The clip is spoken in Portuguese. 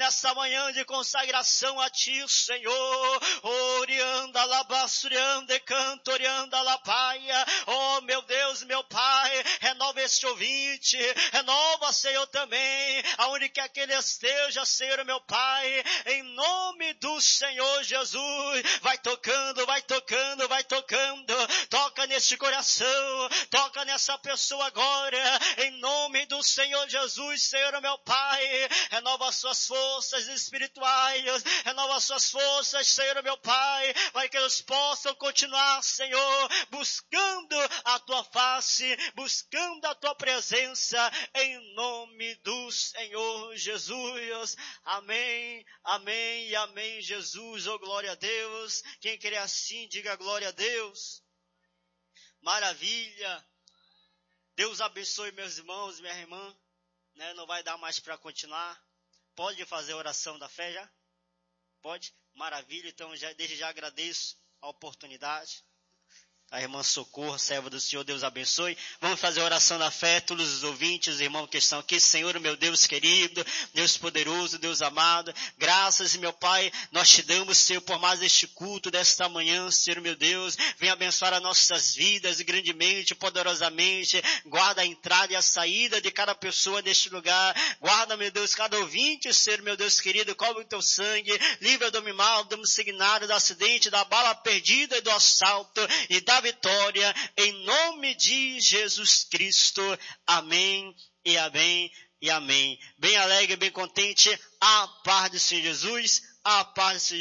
nessa manhã de consagração a Ti, Senhor. Orianda labassurianda, cantorianda lapaia. Oh, meu Deus, meu Pai, renova este ouvinte, renova, Senhor, também, aonde quer que ele esteja, Senhor, meu Pai, em nome do Senhor Jesus. Vai tocando, vai tocando, vai tocando. Toca neste coração, toca nessa pessoa agora, em nome do Senhor Jesus, Senhor, meu Pai. Renova as suas forças espirituais, renova as suas forças, Senhor, meu Pai, para que eles possam continuar, Senhor, buscando a Tua face, buscando a Tua presença, em nome do Senhor Jesus. Amém, amém e amém, Jesus. Oh, glória a Deus. Quem quer assim, diga glória a Deus. Maravilha. Deus abençoe meus irmãos, minha irmã. Não vai dar mais para continuar. Pode fazer a oração da fé já? Pode? Maravilha. Então, desde já agradeço a oportunidade. A irmã Socorro, serva do Senhor, Deus abençoe. Vamos fazer a oração da fé, todos os ouvintes, irmãos que estão aqui. Senhor, meu Deus querido, Deus poderoso, Deus amado, graças, meu Pai, nós te damos, Senhor, por mais este culto desta manhã, Senhor, meu Deus. Vem abençoar as nossas vidas grandemente, poderosamente. Guarda a entrada e a saída de cada pessoa deste lugar. Guarda, meu Deus, cada ouvinte, Senhor, meu Deus querido, cobre o teu sangue, livra do mal, do signário, do acidente, da bala perdida e do assalto, e da vitória, em nome de Jesus Cristo. Amém e amém e amém. Bem alegre, bem contente, a paz do Senhor Jesus, a paz do Senhor